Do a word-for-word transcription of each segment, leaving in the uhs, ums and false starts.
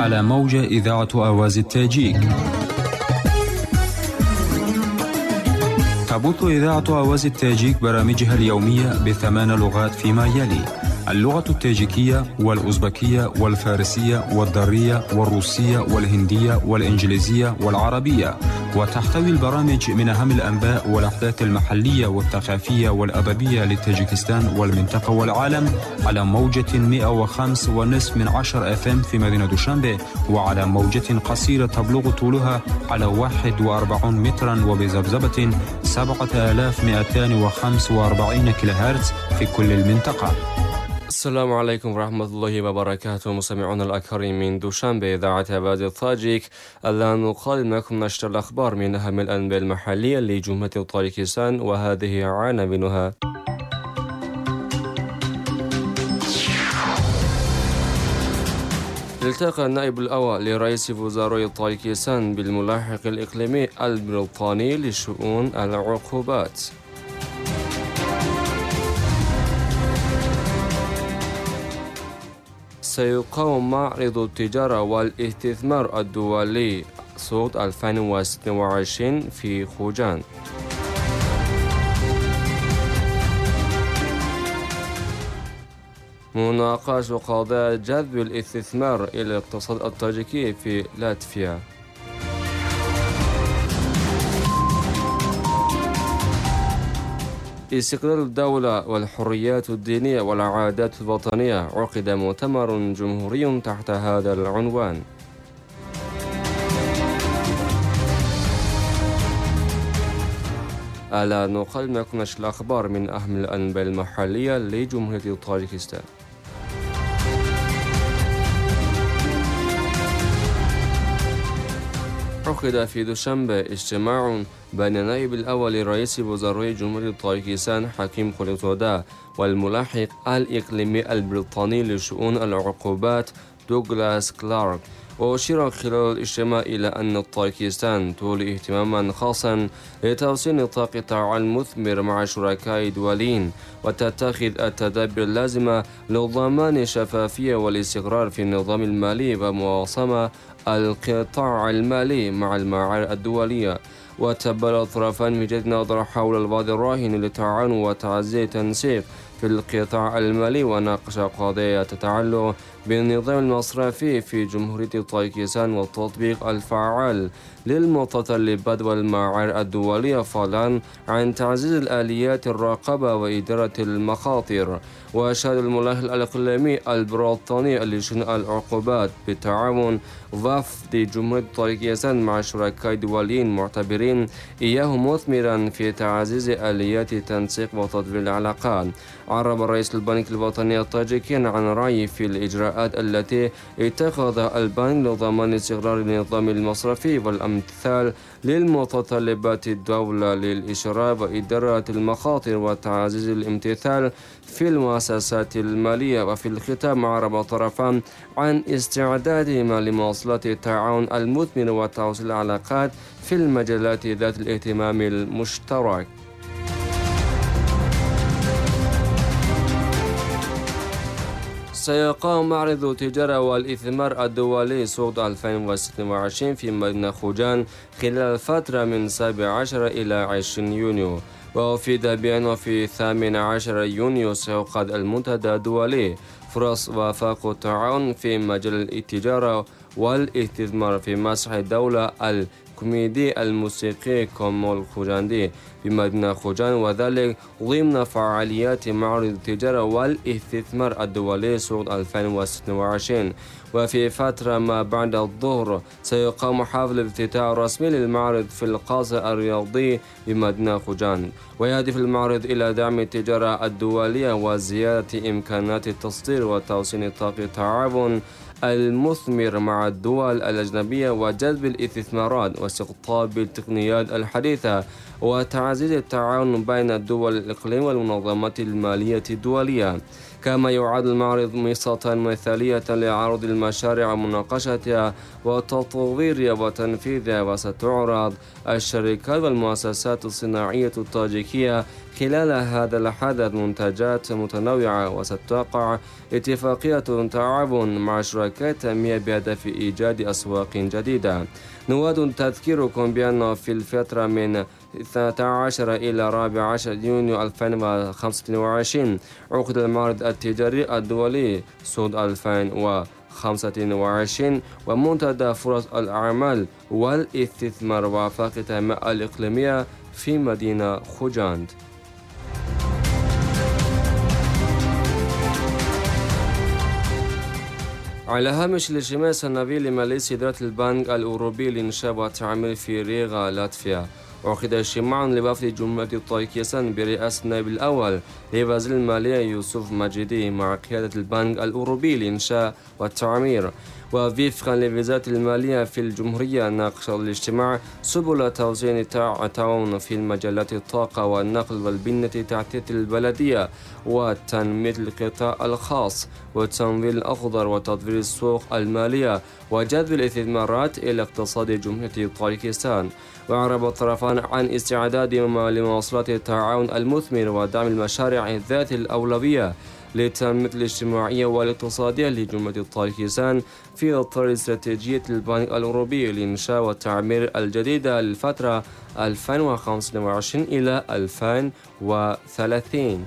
على موجة إذاعة آواز التاجيك. تبث إذاعة آواز التاجيك برامجها اليومية بثمان لغات فيما يلي: اللغة التاجيكية والأوزبكية والفارسية والدرية والروسية والهندية والإنجليزية والعربية. وتحتوي البرامج من أهم الأنباء والأحداث المحلية والثقافية والأدبية لتاجيكستان والمنطقة والعالم على موجة مئة وخمسة ونصف من عشر اف ام في مدينة دوشنبه، وعلى موجة قصيرة تبلغ طولها على واحد وأربعين مترا وبذبذبة سبعة آلاف ومئتين وخمسة وأربعين كيلو هرتز في كل المنطقة. السلام عليكم ورحمة الله وبركاته، مستمعون الأكرم من دوشنبه إذاعة آواز التاجيك. الآن نقدم لكم نشرة الأخبار من أهم الأنباء المحلية لجمهورية طاجيكستان، وهذه عناوينها. التقى النائب الأول لرئيس وزراء طاجيكستان بالملاحق الإقليمي البريطاني لشؤون العقوبات. سيقام معرض التجارة والاستثمار الدولي سوق ألفين واثنين وعشرين في خوجان. مناقشة قضايا جذب الاستثمار إلى الاقتصاد التاجيكي في لاتفيا. استقلال الدولة والحريات الدينية والعادات الوطنية، عقد مؤتمر جمهوري تحت هذا العنوان. الآن نقدم لكم نشر الأخبار من أهم الأنباء المحلية لجمهورية طاجيكستان. عقد في دوشنبه اجتماع بين النائب الأول لرئيس وزراء جمهورية طاجيكستان حكيم خليتودا والملاحق الإقليمي البريطاني لشؤون العقوبات دوغلاس كلارك. وأشير خلال الاجتماع إلى أن طاجيكستان تولي اهتماما خاصا لتوسيع نطاق التعاون المثمر مع شركاء دوليين، وتتخذ التدابير اللازمة لضمان الشفافية والاستقرار في النظام المالي ومواصمة القطاع المالي مع المعايير الدولية. وتبادل الطرفان وجهة نظر حول الوضع الراهن للتعاون وتعزيز التنسيق في القطاع المالي، وناقش قضايا تتعلق بالنظام المصرفي في جمهورية طاجيكستان والتطبيق الفعال للمتطلبات والمعايير الدولية، فضلا عن تعزيز الآليات الرقابة وإدارة المخاطر. وأشاد الملاحق الإقليمي البريطاني لشؤون العقوبات بالتعاون وفد جمهورية طاجيكستان مع شركاء دوليين معتبرين إياه مثمرا في تعزيز آليات التنسيق وتطوير العلاقات. عرب رئيس البنك الوطني الطاجيكي عن رأيه في الإجراءات التي اتخذها البنك لضمان استقرار النظام المصرفي والامتثال للمتطلبات الدولة للإشراف وإدارة المخاطر وتعزيز الامتثال في المؤسسات المالية. وفي الختام عرب الطرفان عن استعدادهما لمواصلة التعاون المثمر وتوسيع العلاقات في المجالات ذات الاهتمام المشترك. سيقام معرض التجارة والاستثمار الدولي سوق ألفين واثنين وعشرين في مدينة خوجان خلال الفترة من سابع عشر إلى عشرين يونيو. وأفيد بأنه في ثامن عشر يونيو سيعقد المنتدى الدولي فرص وفاق التعاون في مجال التجارة والاستثمار في مسرح الدولة الكوميدي الموسيقي كومول خوجاندي بمدينة خوجان، وذلك ضمن فعاليات معرض التجارة والاستثمار الدولي سوق ألفين واثنين وعشرين. وفي فترة ما بعد الظهر سيقام حفل الافتتاح الرسمي للمعرض في القصر الرياضي بمدينة خوجان. ويهدف المعرض إلى دعم التجارة الدولية وزيادة إمكانات التصدير وتوسيع نطاق التعاون المثمر مع الدول الأجنبية وجذب الاستثمارات واستقطاب التقنيات الحديثة وتعزيز التعاون بين الدول الإقليم والمنظمات المالية الدولية. كما يعد المعرض منصة مثالية لعرض المشاريع ومناقشتها وتطويرها وتنفيذها، وستعرض الشركات والمؤسسات الصناعية الطاجيكية خلال هذا الحدث منتجات متنوعة، وستقع اتفاقية تعاون مع شركاء التنمية بهدف إيجاد أسواق جديدة. نود تذكيركم بأن في الفترة من اثني عشر إلى الرابع عشر يونيو ألفين وخمسة وعشرين عقد المعرض التجاري الدولي سود ألفين وخمسة وعشرين ومنتدى فرص الأعمال والاستثمار وآفاق التنمية الإقليمية في مدينة خوجاند. على هامش الاجتماع السنوي لمجلس إدارة البنك الأوروبي للإنشاء والتعمير في ريغا لاتفيا، عقد اجتماع لوفد جمهورية طاجيكستان برئاسة النائب الأول لوزير المالية يوسف مجيدي مع قيادة البنك الأوروبي للإنشاء والتعمير. ووفقا لوزارة المالية في الجمهورية، ناقش الاجتماع سبل توزيع التعاون في مجالات الطاقة والنقل والبنية التحتية البلدية وتنمية القطاع الخاص والتمويل الأخضر وتطوير السوق المالية وجذب الاستثمارات إلى اقتصاد جمهورية طاجيكستان. وأعرب الطرفان عن استعدادهما لمواصلة التعاون المثمر ودعم المشاريع ذات الأولوية للتنمية الاجتماعية والاقتصادية لجمهورية طاجيكستان في إطار استراتيجية البنك الأوروبي للإنشاء والتعمير الجديدة للفترة ألفين وخمسة وعشرين إلى ألفين وثلاثين.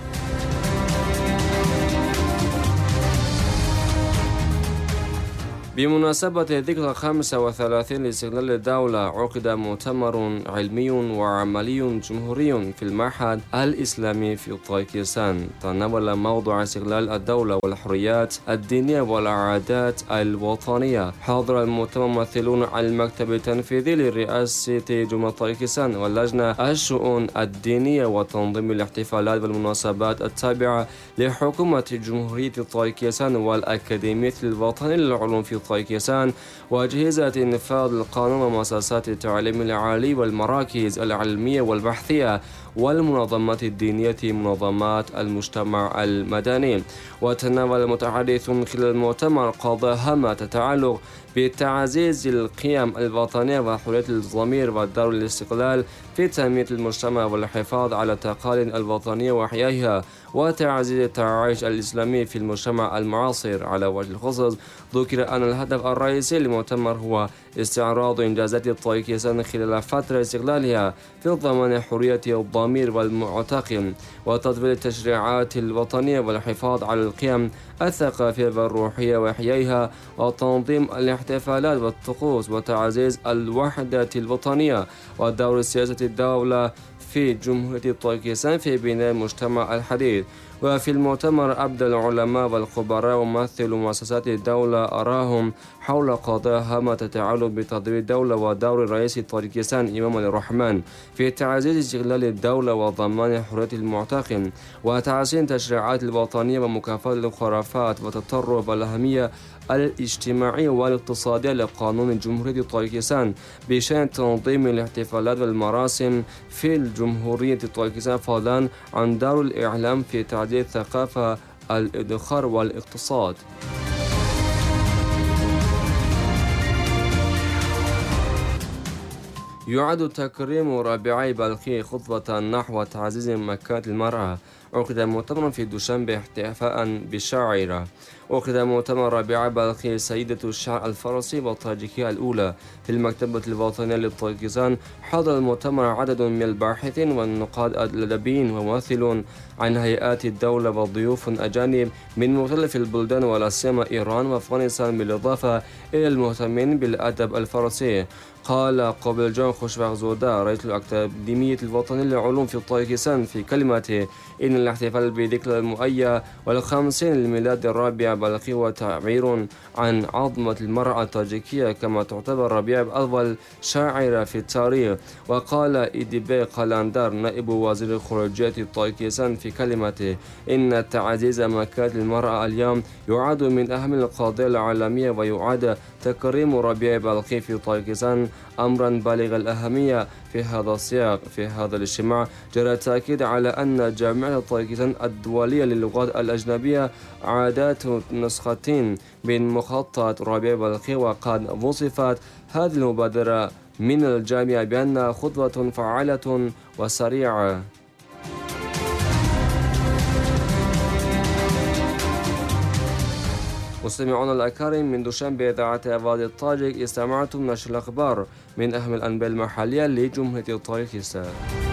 بمناسبة الذكرى الخامسة والثلاثين لاستقلال الدولة، عقد مؤتمر علمي وعملي جمهوري في المعهد الإسلامي في طاجيكستان تناول موضوع استقلال الدولة والحريات الدينية والعادات الوطنية. حضر المؤتمر ممثلون عن المكتب التنفيذي لرئاسة جمهورية طاجيكستان واللجنة الشؤون الدينية وتنظيم الاحتفالات والمناسبات التابعة لحكومة جمهورية طاجيكستان والأكاديمية الوطنية للعلوم في طاجيكستان وأجهزة إنفاذ القانون ومؤسسات التعليم العالي والمراكز العلمية والبحثية والمنظمات الدينية منظمات المجتمع المدني. وتناول المتحدثون خلال المؤتمر قضايا هامة تتعلق بتعزيز القيم الوطنية وحرية الضمير ودور الاستقلال في تنمية المجتمع والحفاظ على التقاليد الوطنية وإحيائها وتعزيز التعايش الإسلامي في المجتمع المعاصر. على وجه الخصوص ذكر أن الهدف الرئيسي للمؤتمر هو استعراض إنجازات طاجيكستان خلال فترة استقلالها في ضمان حرية الضمير والمعتقد وتطوير التشريعات الوطنية والحفاظ على القيم الثقافية والروحية وإحيائها وتنظيم الاحتفالات والطقوس وتعزيز الوحدة الوطنية ودور سياسة الدولة في جمهورية طاجيكستان في بناء المجتمع الحديث. وفي المؤتمر أبدى العلماء والخبراء وممثلو مؤسسات الدولة آراءهم حول قضايا هامة تتعلق بتطوير الدولة ودور رئيس طاجيكستان إمام الرحمن في تعزيز استقلال الدولة وضمان حرية المعتقد وتحسين التشريعات الوطنية ومكافحة الخرافات وتطرف الأهمية الاجتماعية والاقتصادية لقانون جمهورية طاجيكستان بشأن تنظيم الاحتفالات والمراسم في الجمهورية طاجيكستان فضلا عن دور الإعلام في تعزيز الثقافة الادخار والاقتصاد. يعد تكريم ربيعي بلخي خطوة نحو تعزيز مكانة المرأة. عقد مؤتمر في دوشنبه احتفاء بالشاعرة. عقد مؤتمر ربيعي بلخي سيدة الشعر الفارسي والطاجيكية الأولى في المكتبة الوطنية لطاجيكستان. حضر المؤتمر عدد من الباحثين والنقاد الأدبيين وممثلون عن هيئات الدولة وضيوف أجانب من مختلف البلدان ولا سيما إيران وأفغانستان بالإضافة إلى المهتمين بالأدب الفارسي. قال قبل جان خوشبخزوده رئيس الأكاديمية الوطنية للعلوم في طاجيكستان في كلمته إن الاحتفال بذكرى المؤية والخمسين للميلاد الرابع بلخي هو تعبير عن عظمة المرأة الطاجيكية كما تعتبر ربيع أفضل شاعرة في التاريخ. وقال إيديبي قلاندر نائب وزير الخارجية طاجيكستان في كلمته إن تعزيز مكانة المرأة اليوم يعد من أهم القضايا العالمية ويعد تكريم ربيع بلخي في طاجيكستان أمرا بالغ الأهمية. في هذا السياق في هذا الاجتماع جرى التأكيد على أن جامعة طاجيكستان الدولية للغات الأجنبية أعادت نسختين من مخطط ربيع بلخي وقد وصفت هذه المبادرة من الجامعة بأنها خطوة فعالة وسريعة. مستمعون الأكارم، من دوشنبه إذاعة وادي الطاجك استمعتم نشر الأخبار من أهم الأنباء المحلية لجمهورية طاجكستان.